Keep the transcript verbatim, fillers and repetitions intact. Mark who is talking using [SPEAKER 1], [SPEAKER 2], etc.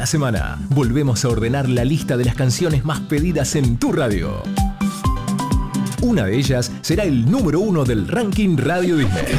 [SPEAKER 1] semana volvemos a ordenar la lista de las canciones más pedidas en tu radio. Una de ellas será el número uno del ranking Radio Disney.